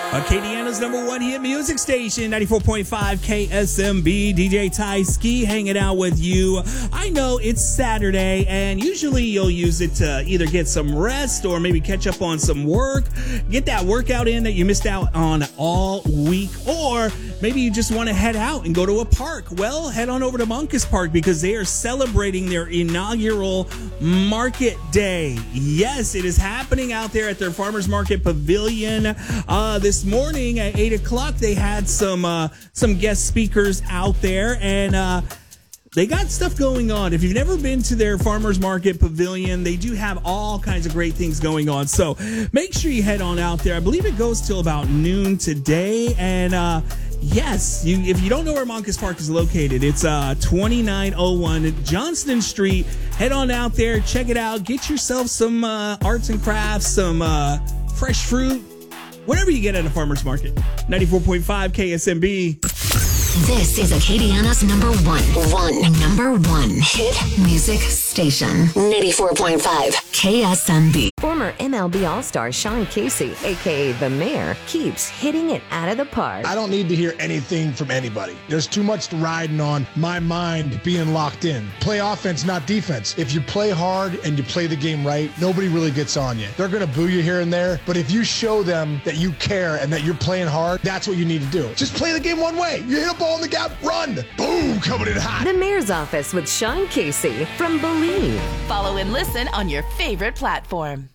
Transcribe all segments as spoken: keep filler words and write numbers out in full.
Acadiana's number one hit music station, ninety-four point five K S M B. D J Ty Ski hanging out with you. I know it's Saturday, and usually you'll use it to either get some rest or maybe catch up on some work, get that workout in that you missed out on all week, or maybe you just want to head out and go to a park. Well, head on over to Moncus Park because they are celebrating their inaugural Market Day. Yes, it is happening out there at their Farmers Market Pavilion. Uh, this morning at eight o'clock, they had some uh, some guest speakers out there, and uh, they got stuff going on. If you've never been to their Farmers Market Pavilion, they do have all kinds of great things going on. So make sure you head on out there. I believe it goes till about noon today, and uh, yes, you, if you don't know where Moncus Park is located, it's uh, twenty-nine oh one Johnston Street. Head on out there, check it out, get yourself some uh, arts and crafts, some uh, fresh fruit, whatever you get at a farmer's market. ninety-four point five K S M B. This is Acadiana's number one, one, number one hit music station. ninety-four point five K S M B. Former M L B All-Star Sean Casey, a k a. The Mayor, keeps hitting it out of the park. I don't need to hear anything from anybody. There's too much riding on my mind being locked in. Play offense, not defense. If you play hard and you play the game right, nobody really gets on you. They're going to boo you here and there, but if you show them that you care and that you're playing hard, that's what you need to do. Just play the game one way. You hit a ball in the gap, run. Boom, coming in hot. The Mayor's Office with Sean Casey from Believe. Follow and listen on your favorite platform.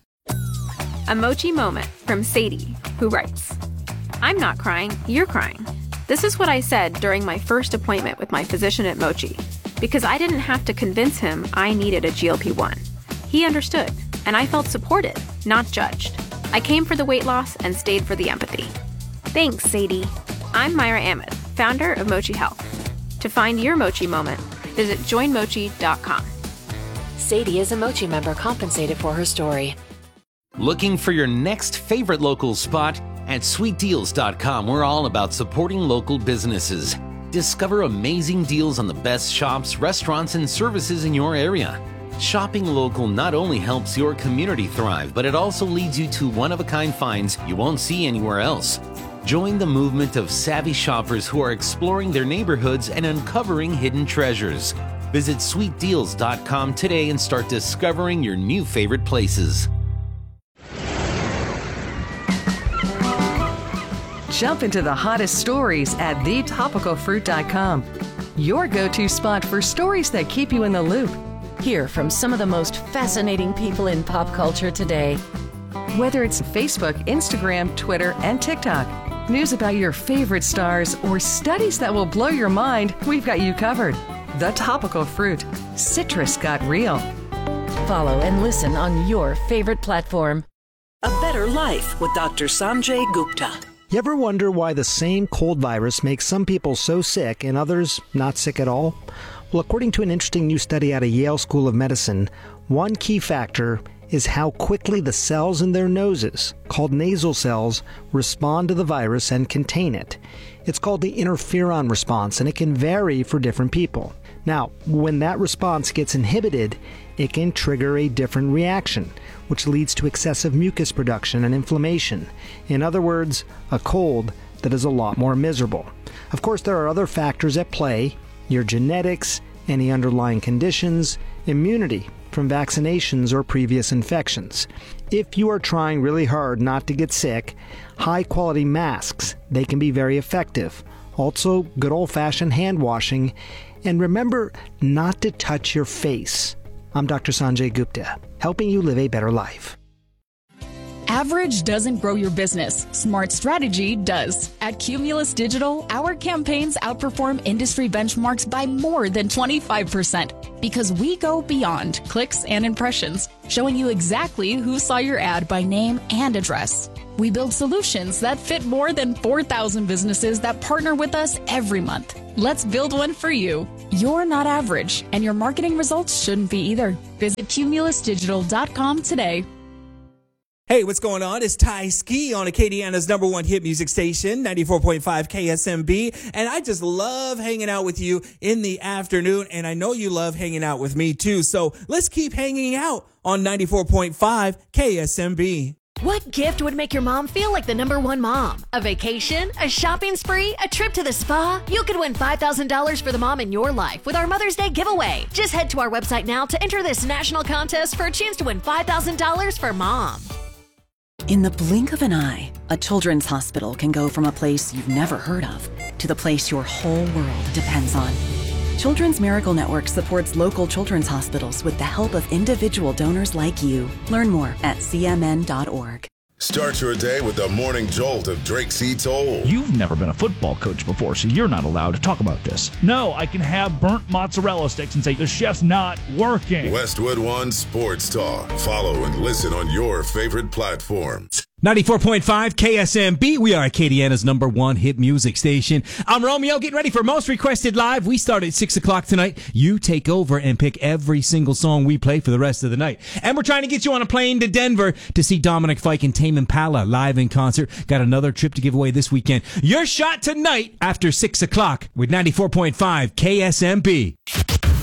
A Mochi moment from Sadie, who writes, I'm not crying, you're crying. This is what I said during my first appointment with my physician at Mochi, because I didn't have to convince him I needed a G L P one. He understood, and I felt supported, not judged. I came for the weight loss and stayed for the empathy. Thanks, Sadie. I'm Myra Ahmed, founder of Mochi Health. To find your Mochi moment, visit join mochi dot com. Sadie is a Mochi member compensated for her story. Looking for your next favorite local spot? At sweet deals dot com, we're all about supporting local businesses. Discover amazing deals on the best shops, restaurants, and services in your area. Shopping local not only helps your community thrive, but it also leads you to one-of-a-kind finds you won't see anywhere else. Join the movement of savvy shoppers who are exploring their neighborhoods and uncovering hidden treasures. Visit sweet deals dot com today and start discovering your new favorite places. Jump into the hottest stories at the topical fruit dot com. Your go-to spot for stories that keep you in the loop. Hear from some of the most fascinating people in pop culture today. Whether it's Facebook, Instagram, Twitter, and TikTok, news about your favorite stars, or studies that will blow your mind, we've got you covered. The Topical Fruit. Citrus got real. Follow and listen on your favorite platform. A Better Life with Doctor Sanjay Gupta. You ever wonder why the same cold virus makes some people so sick and others not sick at all? Well, according to an interesting new study out of Yale School of Medicine, one key factor is how quickly the cells in their noses, called nasal cells, respond to the virus and contain it. It's called the interferon response, and it can vary for different people. Now, when that response gets inhibited, it can trigger a different reaction, which leads to excessive mucus production and inflammation. In other words, a cold that is a lot more miserable. Of course, there are other factors at play: your genetics, any underlying conditions, immunity from vaccinations or previous infections. If you are trying really hard not to get sick, high-quality masks, they can be very effective. Also, good old-fashioned hand washing, and remember not to touch your face. I'm Doctor Sanjay Gupta, helping you live a better life. Average doesn't grow your business. Smart strategy does. At Cumulus Digital, our campaigns outperform industry benchmarks by more than twenty-five percent because we go beyond clicks and impressions, showing you exactly who saw your ad by name and address. We build solutions that fit more than four thousand businesses that partner with us every month. Let's build one for you. You're not average, and your marketing results shouldn't be either. Visit cumulus digital dot com today. Hey, what's going on? It's Ty Ski on Acadiana's number one hit music station, ninety-four point five K S M B. And I just love hanging out with you in the afternoon. And I know you love hanging out with me too. So let's keep hanging out on ninety-four point five K S M B. What gift would make your mom feel like the number one mom? A vacation? A shopping spree? A trip to the spa? You could win five thousand dollars for the mom in your life with our Mother's Day giveaway. Just head to our website now to enter this national contest for a chance to win five thousand dollars for mom. In the blink of an eye, a children's hospital can go from a place you've never heard of to the place your whole world depends on. Children's Miracle Network supports local children's hospitals with the help of individual donors like you. Learn more at c m n dot org. Start your day with the morning jolt of Drake C. Toll. You've never been a football coach before, so you're not allowed to talk about this. No, I can have burnt mozzarella sticks and say the chef's not working. Westwood One Sports Talk. Follow and listen on your favorite platforms. ninety-four point five K S M B. We are Acadiana's number one hit music station. I'm Romeo, getting ready for Most Requested Live. We start at six o'clock tonight. You take over and pick every single song we play for the rest of the night. And we're trying to get you on a plane to Denver to see Dominic Fike and Tame Impala live in concert. Got another trip to give away this weekend. Your shot tonight after six o'clock with ninety-four point five K S M B.